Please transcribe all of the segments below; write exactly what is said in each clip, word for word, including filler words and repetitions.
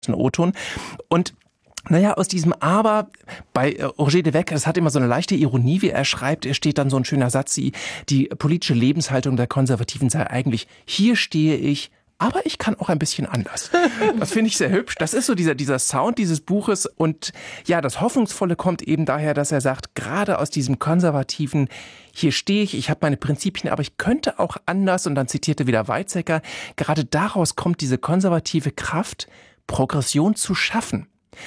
O-Ton. Und naja, aus diesem Aber bei Roger de Weck, das hat immer so eine leichte Ironie, wie er schreibt. Er steht dann so ein schöner Satz, die, die politische Lebenshaltung der Konservativen sei eigentlich, hier stehe ich, aber ich kann auch ein bisschen anders. Das finde ich sehr hübsch. Das ist so dieser, dieser Sound dieses Buches. Und ja, das Hoffnungsvolle kommt eben daher, dass er sagt, gerade aus diesem konservativen, hier stehe ich, ich habe meine Prinzipien, aber ich könnte auch anders. Und dann zitierte wieder Weizsäcker, gerade daraus kommt diese konservative Kraft, Progression zu schaffen.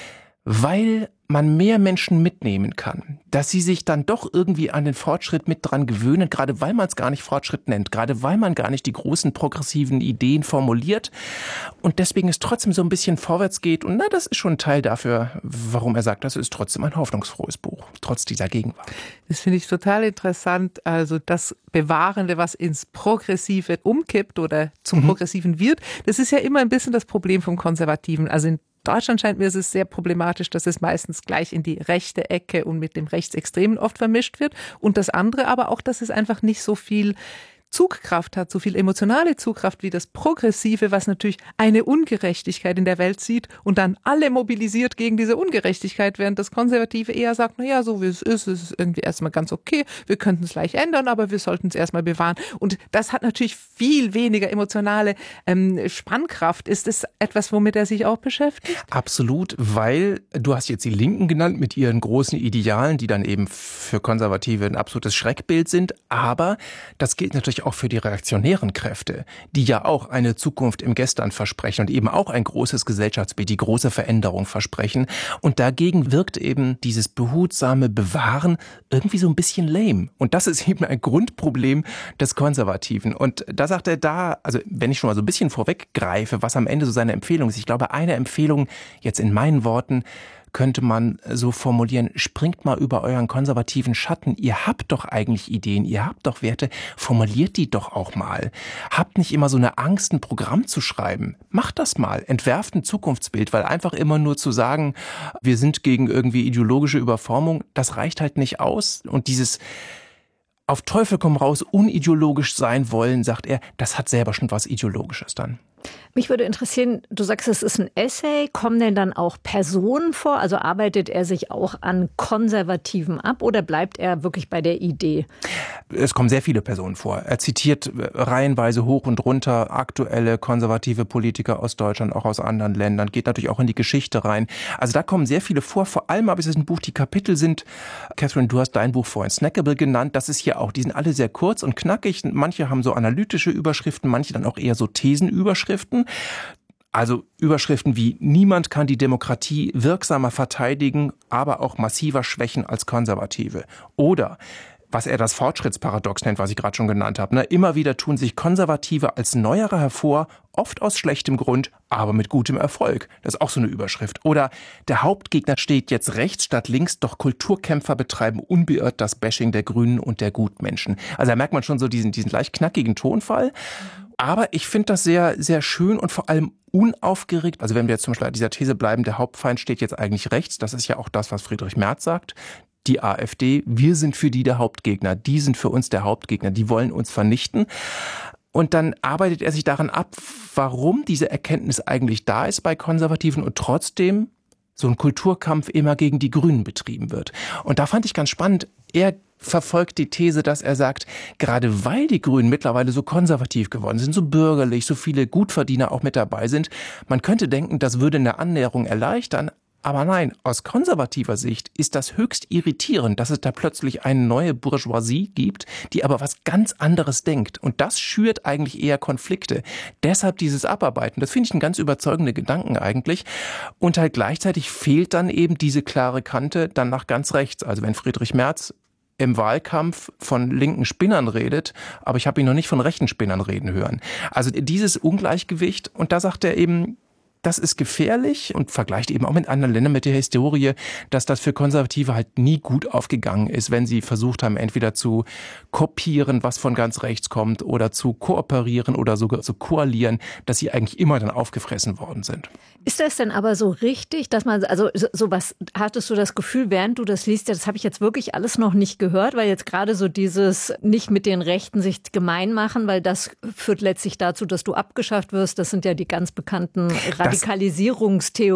Weil man mehr Menschen mitnehmen kann, dass sie sich dann doch irgendwie an den Fortschritt mit dran gewöhnen, gerade weil man es gar nicht Fortschritt nennt, gerade weil man gar nicht die großen progressiven Ideen formuliert und deswegen es trotzdem so ein bisschen vorwärts geht. Und na, das ist schon ein Teil dafür, warum er sagt, das ist trotzdem ein hoffnungsfrohes Buch, trotz dieser Gegenwart. Das finde ich total interessant, also das Bewahrende, was ins Progressive umkippt oder zum mhm. Progressiven wird, das ist ja immer ein bisschen das Problem vom Konservativen. Also in Deutschland scheint mir es ist sehr problematisch, dass es meistens gleich in die rechte Ecke und mit dem Rechtsextremen oft vermischt wird. Und das andere aber auch, dass es einfach nicht so viel Zugkraft hat, so viel emotionale Zugkraft wie das Progressive, was natürlich eine Ungerechtigkeit in der Welt sieht und dann alle mobilisiert gegen diese Ungerechtigkeit, während das Konservative eher sagt, na ja, so wie es ist, ist es irgendwie erstmal ganz okay, wir könnten es gleich ändern, aber wir sollten es erstmal bewahren. Und das hat natürlich viel weniger emotionale ähm, Spannkraft. Ist das etwas, womit er sich auch beschäftigt? Absolut, weil du hast jetzt die Linken genannt mit ihren großen Idealen, die dann eben für Konservative ein absolutes Schreckbild sind, aber das gilt natürlich auch für die reaktionären Kräfte, die ja auch eine Zukunft im Gestern versprechen und eben auch ein großes Gesellschaftsbild, die große Veränderung versprechen. Und dagegen wirkt eben dieses behutsame Bewahren irgendwie so ein bisschen lame. Und das ist eben ein Grundproblem des Konservativen. Und da sagt er da, also wenn ich schon mal so ein bisschen vorweggreife, was am Ende so seine Empfehlung ist. Ich glaube, eine Empfehlung jetzt in meinen Worten, könnte man so formulieren, springt mal über euren konservativen Schatten. Ihr habt doch eigentlich Ideen, ihr habt doch Werte, formuliert die doch auch mal. Habt nicht immer so eine Angst, ein Programm zu schreiben. Macht das mal, entwerft ein Zukunftsbild, weil einfach immer nur zu sagen, wir sind gegen irgendwie ideologische Überformung, das reicht halt nicht aus. Und dieses auf Teufel komm raus, unideologisch sein wollen, sagt er, das hat selber schon was Ideologisches dann. Mich würde interessieren, du sagst, es ist ein Essay. Kommen denn dann auch Personen vor? Also arbeitet er sich auch an Konservativen ab oder bleibt er wirklich bei der Idee? Es kommen sehr viele Personen vor. Er zitiert reihenweise hoch und runter aktuelle konservative Politiker aus Deutschland, auch aus anderen Ländern, geht natürlich auch in die Geschichte rein. Also da kommen sehr viele vor. Vor allem aber ist es ein Buch, die Kapitel sind, Catherine, du hast dein Buch vorhin Snackable genannt, das ist hier auch, die sind alle sehr kurz und knackig. Manche haben so analytische Überschriften, manche dann auch eher so Thesenüberschriften. Also Überschriften wie niemand kann die Demokratie wirksamer verteidigen, aber auch massiver schwächen als Konservative. Oder was er das Fortschrittsparadox nennt, was ich gerade schon genannt habe. Ne? Immer wieder tun sich Konservative als Neuere hervor, oft aus schlechtem Grund, aber mit gutem Erfolg. Das ist auch so eine Überschrift. Oder der Hauptgegner steht jetzt rechts statt links, doch Kulturkämpfer betreiben unbeirrt das Bashing der Grünen und der Gutmenschen. Also da merkt man schon so diesen, diesen leicht knackigen Tonfall. Aber ich finde das sehr, sehr schön und vor allem unaufgeregt. Also wenn wir jetzt zum Beispiel bei dieser These bleiben, der Hauptfeind steht jetzt eigentlich rechts. Das ist ja auch das, was Friedrich Merz sagt. Die AfD, wir sind für die der Hauptgegner. Die sind für uns der Hauptgegner. Die wollen uns vernichten. Und dann arbeitet er sich daran ab, warum diese Erkenntnis eigentlich da ist bei Konservativen und trotzdem so ein Kulturkampf immer gegen die Grünen betrieben wird. Und da fand ich ganz spannend, er verfolgt die These, dass er sagt, gerade weil die Grünen mittlerweile so konservativ geworden sind, so bürgerlich, so viele Gutverdiener auch mit dabei sind, man könnte denken, das würde eine Annäherung erleichtern. Aber nein, aus konservativer Sicht ist das höchst irritierend, dass es da plötzlich eine neue Bourgeoisie gibt, die aber was ganz anderes denkt. Und das schürt eigentlich eher Konflikte. Deshalb dieses Abarbeiten, das finde ich einen ganz überzeugenden Gedanken eigentlich. Und halt gleichzeitig fehlt dann eben diese klare Kante dann nach ganz rechts. Also wenn Friedrich Merz im Wahlkampf von linken Spinnern redet, aber ich habe ihn noch nicht von rechten Spinnern reden hören. Also dieses Ungleichgewicht, und da sagt er eben, das ist gefährlich und vergleicht eben auch mit anderen Ländern mit der Historie, dass das für Konservative halt nie gut aufgegangen ist, wenn sie versucht haben, entweder zu kopieren, was von ganz rechts kommt, oder zu kooperieren oder sogar zu koalieren, dass sie eigentlich immer dann aufgefressen worden sind. Ist das denn aber so richtig, dass man, also sowas, hattest du das Gefühl, während du das liest, das habe ich jetzt wirklich alles noch nicht gehört, weil jetzt gerade so dieses nicht mit den Rechten sich gemein machen, weil das führt letztlich dazu, dass du abgeschafft wirst, das sind ja die ganz bekannten Radikalen. Radikalisierungstheorie